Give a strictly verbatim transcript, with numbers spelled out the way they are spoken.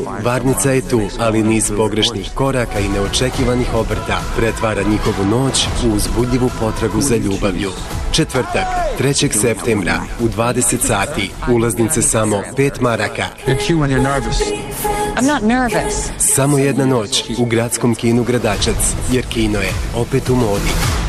filmu Varnica je tu, ali niz pogrešnih koraka i neočekivanih obrta pretvara njihovu noć u uzbudljivu potragu za ljubavlju. Četvrtak, trećeg septembra u dvadeset sati, ulaznice samo pet maraka. I'm not nervous. Samo jedna noć u gradskom kinu Gradačac, jer kino je opet u modi.